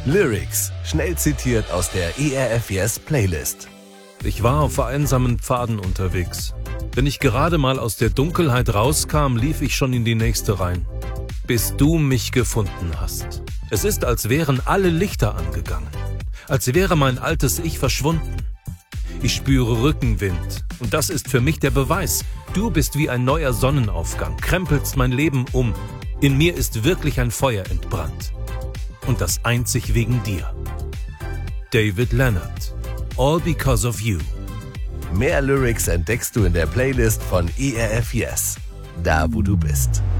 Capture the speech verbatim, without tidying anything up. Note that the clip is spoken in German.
Lyrics, schnell zitiert aus der E R F Yes Playlist. Ich war auf vereinsamen Pfaden unterwegs. Wenn ich gerade mal aus der Dunkelheit rauskam, lief ich schon in die nächste rein. Bis du mich gefunden hast. Es ist, als wären alle Lichter angegangen. Als wäre mein altes Ich verschwunden. Ich spüre Rückenwind. Und das ist für mich der Beweis. Du bist wie ein neuer Sonnenaufgang, krempelst mein Leben um. In mir ist wirklich ein Feuer entbrannt. Und das einzig wegen dir. David Leonard. All because of you. Mehr Lyrics entdeckst du in der Playlist von E R F Yes. Da, wo du bist.